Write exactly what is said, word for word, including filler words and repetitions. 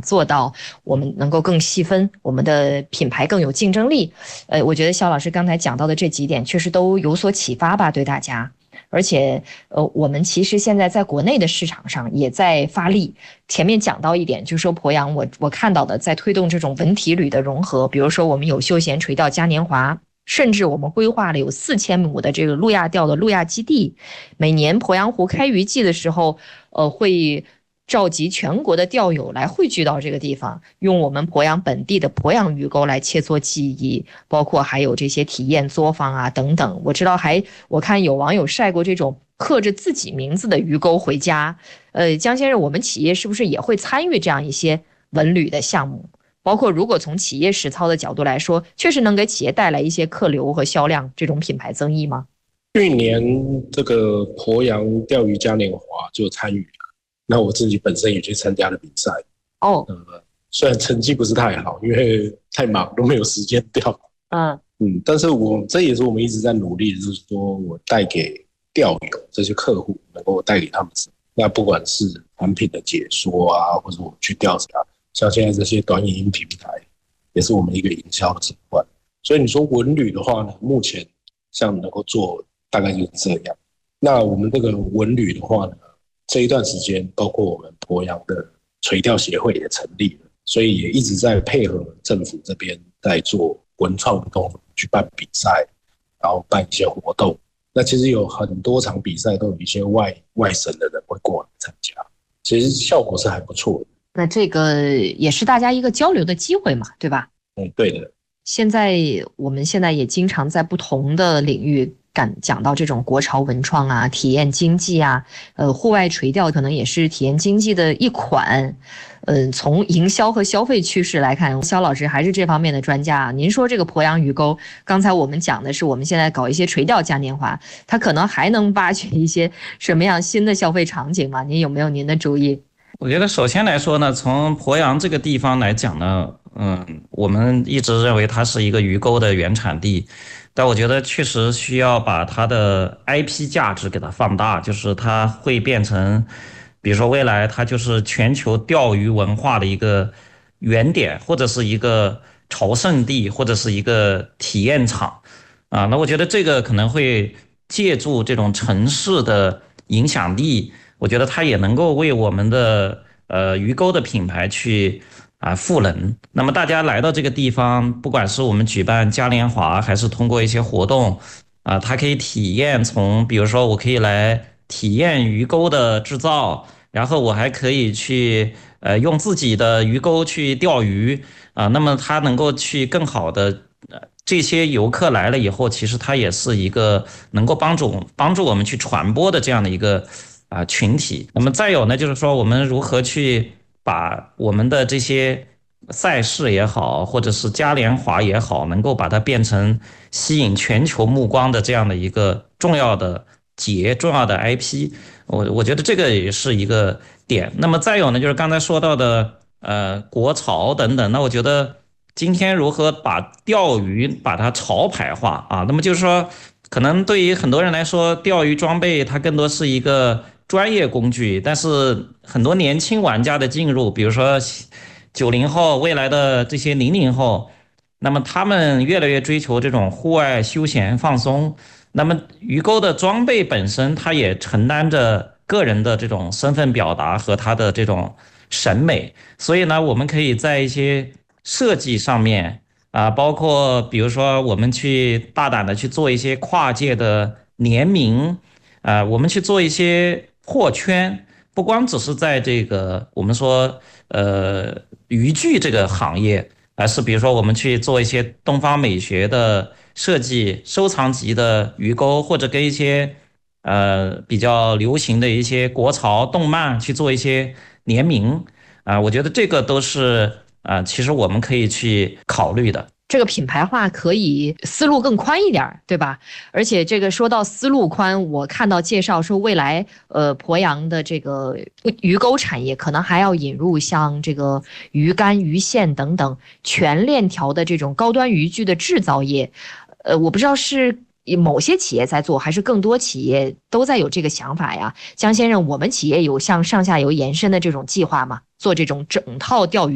做到我们能够更细分，我们的品牌更有竞争力。呃，我觉得肖老师刚才讲到的这几点确实都有所启发吧，对大家。而且，呃，我们其实现在在国内的市场上也在发力。前面讲到一点，就是说鄱阳我我看到的在推动这种文体旅的融合，比如说我们有休闲垂钓嘉年华，甚至我们规划了有四千亩的这个路亚钓的路亚基地。每年鄱阳湖开渔季的时候，呃，会召集全国的钓友来汇聚到这个地方，用我们鄱阳本地的鄱阳鱼钩来切磋技艺，包括还有这些体验作坊啊等等。我知道还我看有网友晒过这种刻着自己名字的鱼钩回家。呃，江先生，我们企业是不是也会参与这样一些文旅的项目？包括如果从企业实操的角度来说，确实能给企业带来一些客流和销量这种品牌增益吗？ 去年这个鄱阳钓鱼嘉年华就参与了，那我自己本身也去参加了比赛。 哦， 呃，虽然成绩不是太好，因为太忙都没有时间钓。 嗯嗯，但是我这也是我们一直在努力的，就是说我带给钓友这些客户，能够带给他们什么？那不管是产品的解说啊，或者我们去调查，像现在这些短影音平台，也是我们一个营销的手段。所以你说文旅的话呢，目前像能够做大概就是这样。那我们这个文旅的话呢，这一段时间，包括我们鄱阳的垂钓协会也成立了，所以也一直在配合政府这边在做文创的动作，去办比赛，然后办一些活动。那其实有很多场比赛都有一些外外省的人会过来参加，其实效果是还不错的。 那这个也是大家一个交流的机会嘛，对吧？ 嗯，对的。 现在我们现在也经常在不同的领域讲讲到这种国潮文创啊、体验经济啊，呃，户外垂钓可能也是体验经济的一款。嗯、呃，从营销和消费趋势来看，肖老师还是这方面的专家啊。您说这个鄱阳鱼钩，刚才我们讲的是我们现在搞一些垂钓嘉年华，它可能还能挖掘一些什么样新的消费场景吗？您有没有您的主意？ 我觉得首先来说呢，从鄱阳这个地方来讲呢，嗯，我们一直认为它是一个鱼钩的原产地，但我觉得确实需要把它的 I P 价值给它放大，就是它会变成，比如说未来它就是全球钓鱼文化的一个原点，或者是一个朝圣地，或者是一个体验场啊。那我觉得这个可能会借助这种城市的影响力，我觉得它也能够为我们的呃鱼钩的品牌去啊赋能。那么大家来到这个地方，不管是我们举办嘉年华，还是通过一些活动啊，它可以体验从，比如说我可以来体验鱼钩的制造，然后我还可以去呃用自己的鱼钩去钓鱼啊，那么它能够去更好的。这些游客来了以后，其实它也是一个能够帮助帮助我们去传播的这样的一个啊、呃、群体。那么再有呢，就是说我们如何去把我们的这些赛事也好，或者是嘉年华也好，能够把它变成吸引全球目光的这样的一个重要的节、重要的 I P。我我觉得这个也是一个点。那么再有呢，就是刚才说到的呃国潮等等，那我觉得。今天如何把钓鱼把它潮牌化啊？那么就是说，可能对于很多人来说，钓鱼装备它更多是一个专业工具，但是很多年轻玩家的进入，比如说九零后、未来的这些零零后，那么他们越来越追求这种户外休闲放松。那么鱼钩的装备本身，它也承担着个人的这种身份表达和他的这种审美，所以呢，我们可以在一些设计上面啊，包括比如说我们去大胆的去做一些跨界的联名啊，我们去做一些破圈，不光只是在这个我们说呃渔具这个行业，而是比如说我们去做一些东方美学的设计、收藏级的鱼钩，或者跟一些呃比较流行的一些国潮动漫去做一些联名啊，我觉得这个都是。啊，其实我们可以去考虑的。 这个品牌化可以思路更宽一点，对吧？而且这个说到思路宽，我看到介绍说未来呃鄱阳的这个鱼钩产业可能还要引入像这个鱼竿、鱼线等等全链条的这种高端渔具的制造业。呃，我不知道是某些企业在做，还是更多企业都在有这个想法呀？江先生，我们企业有向上下游延伸的这种计划吗？做这种整套钓鱼